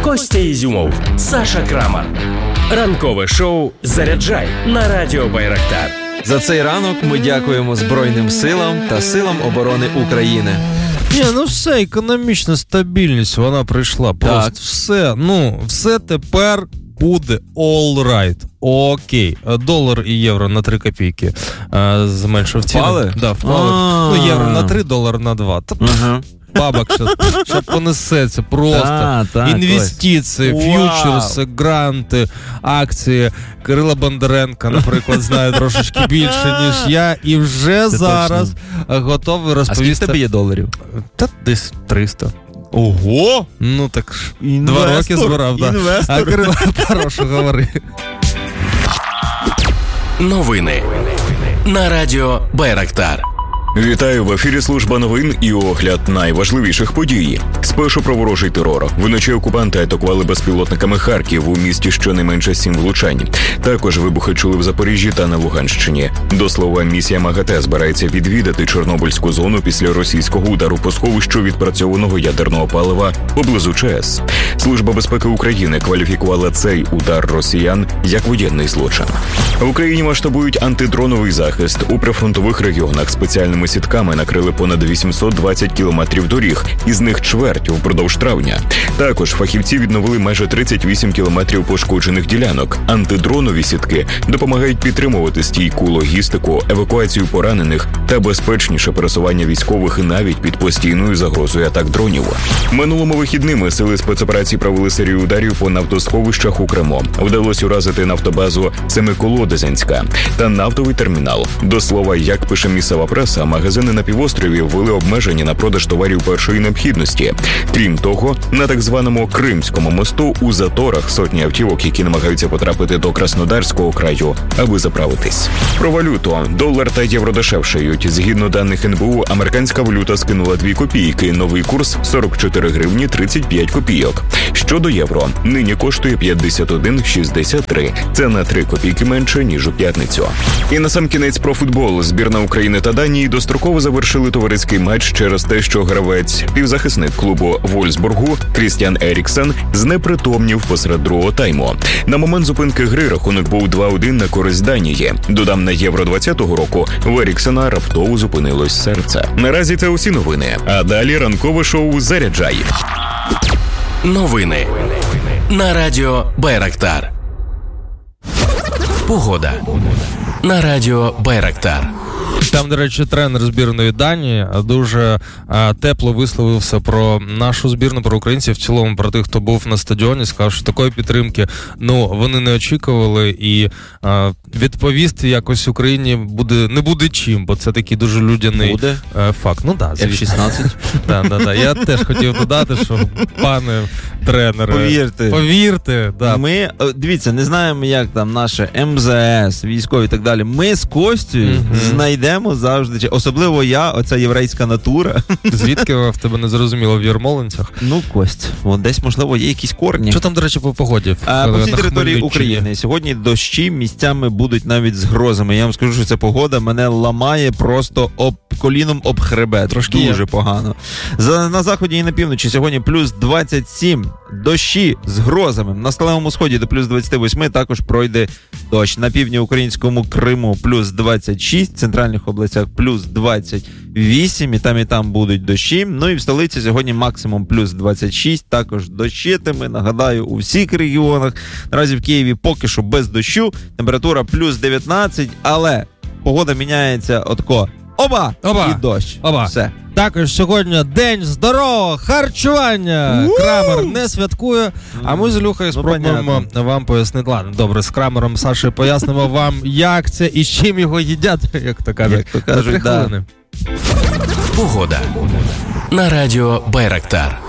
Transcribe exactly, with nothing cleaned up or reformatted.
Костя Ізюмов, Саша Крамар. Ранкове шоу «Заряджай» на радіо Байрактар. За цей ранок ми дякуємо Збройним силам та силам оборони України. Ні, ну все, економічна стабільність, вона прийшла. Просто так. все, ну, все тепер буде all right. Окей. Долар і євро на три копійки а, зменшив ціни. Впали? Да, впали. Ну, євро на три, долар на два. Та, ага. Бабок, що, що понесеться просто. А, так, інвестиції, ось. Ф'ючерси, гранти, акції. Кирила Бондаренка, наприклад, знає трошечки більше, ніж я. І вже це зараз точно. Готовий розповісти. А скільки тебе є доларів? Та десь триста. Ого! Ну так ж, два роки збирав, да. А Кирила хорошо говори. Новини на радіо Байрактар. Вітаю, в ефірі служба новин і огляд найважливіших подій. Спершу про ворожий терор. Вночі окупанти атакували безпілотниками Харків, у місті щонайменше сім влучань. Також вибухи чули в Запоріжжі та на Луганщині. До слова, місія МАГАТЕ збирається відвідати Чорнобильську зону після російського удару по сховищу відпрацьованого ядерного палива поблизу ЧАЕС. Служба безпеки України кваліфікувала цей удар росіян як воєнний злочин. В Україні масштабують антидроновий захист. У прифронтових регіонах спеціальними сітками накрили понад вісімсот двадцять кілометрів доріг, із них чверть впродовж травня. Також фахівці відновили майже тридцять вісім кілометрів пошкоджених ділянок. Антидронові сітки допомагають підтримувати стійку логістику, евакуацію поранених та безпечніше пересування військових навіть під постійною загрозою атак дронів. Минулими вихідними сили спецоперації провели серію ударів по нафтосховищах у Криму. Вдалося уразити нафтобазу Семиколодезенська та нафтовий термінал. До слова, як пише місцева преса, магазини на півострові ввели обмеження на продаж товарів першої необхідності. Крім того, на так званому Кримському мосту у заторах сотні автівок, які намагаються потрапити до Краснодарського краю, аби заправитись. Про валюту. Долар та євро дешевшають. Згідно даних ен бе у, американська валюта скинула дві копійки. Новий курс – сорок чотири гривні тридцять п'ять копійок. Щодо євро, нині коштує п'ятдесят один шістдесят три. Це на три копійки менше, ніж у п'ятницю. І насамкінець про футбол. Збірна України та Данії достроково завершили товариський матч через те, що гравець, півзахисник клубу Вольсбургу Крістіан Еріксен знепритомнів посеред другого тайму. На момент зупинки гри рахунок був два один на користь Данії. Додам, на Євро двадцятого року в Еріксена раптово зупинилось серце. Наразі це усі новини. А далі ранкове шоу «Заряджай». Новини на радіо Байрактар. Погода на радіо Байрактар. Там, до речі, тренер збірної Данії дуже а, тепло висловився про нашу збірну, про українців в цілому, про тих, хто був на стадіоні, сказав, що такої підтримки, ну, вони не очікували, і а, відповісти якось Україні буде, не буде чим, бо це такий дуже людяний буде? А, факт. Ну, так, да, еф шістнадцять. Так, так, так. Я теж хотів додати, що, пане тренере, повірте, повірте, да. Ми, дивіться, не знаємо, як там наше ем зе ес, військові і так далі. Ми з Костю mm-hmm. знайдемо завжди, особливо я, оця єврейська натура. Звідки в тебе не зрозуміло в Ярмолинцях? Ну, Кость, от десь, можливо, є якісь корні. Що там, до речі, по погоді? А, по всій території України. Сьогодні дощі місцями будуть навіть з грозами. Я вам скажу, що ця погода мене ламає просто об коліном об хребет. Трошки дуже є. Погано. За, на заході і на півночі сьогодні плюс двадцять сім. Дощі з грозами. На сталевому сході до плюс двадцять вісім також пройде дощ. На півдні українському Криму плюс двадцять шість, в центральних областях плюс двадцять вісім, і там і там будуть дощі. Ну і в столиці сьогодні максимум плюс двадцять шість, також дощитиме, нагадаю, у всіх регіонах. Наразі в Києві поки що без дощу, температура плюс дев'ятнадцять, але погода міняється отко. Оба! Оба! І дощ. Оба! Все. Також сьогодні день здорового харчування. У-у-у! Крамер не святкує, а ми з Ілюхою спробуємо ну, вам пояснити. Ладно, добре, з Крамером, Сашою пояснимо вам, як це і з чим його їдять, як то кажуть. Як то кажуть, да. Погода на радіо Байрактар.